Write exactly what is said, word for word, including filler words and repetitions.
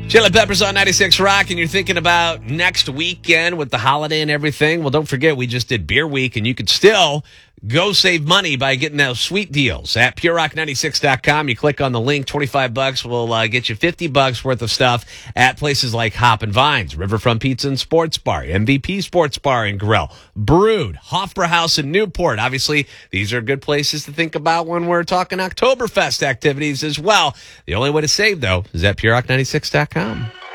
Chili Peppers on ninety-six Rock, and you're thinking about next weekend with the holiday and everything. Well, don't forget, we just did Beer Week, and you could still go save money by getting those sweet deals at pure rock ninety-six dot com. You click on the link, twenty-five bucks will uh, get you fifty bucks worth of stuff at places like Hop and Vines, Riverfront Pizza and Sports Bar, M V P Sports Bar and Grill, Brood, Hofbrauhaus in Newport. Obviously, these are good places to think about when we're talking Oktoberfest activities as well. The only way to save, though, is at pure rock ninety-six dot com.